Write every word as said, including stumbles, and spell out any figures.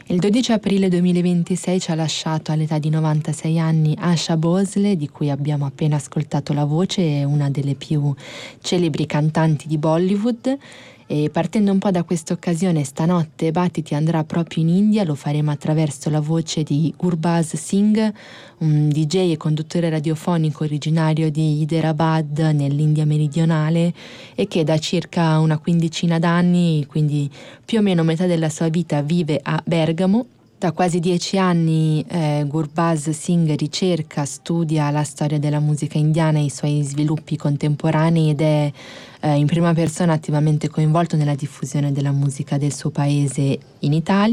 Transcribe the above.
Il dodici aprile duemilaventisei ci ha lasciato all'età di novantasei anni Asha Bhosle, di cui abbiamo appena ascoltato la voce, è una delle più celebri cantanti di Bollywood. E partendo un po' da questa occasione, stanotte Battiti andrà proprio in India. Lo faremo attraverso la voce di Gurbaz Singh, un D J e conduttore radiofonico originario di Hyderabad nell'India meridionale e che da circa una quindicina d'anni, quindi più o meno metà della sua vita, vive a Bergamo. Da quasi dieci anni eh, Gurbaz Singh ricerca, studia la storia della musica indiana e i suoi sviluppi contemporanei ed è eh, in prima persona attivamente coinvolto nella diffusione della musica del suo paese in Italia.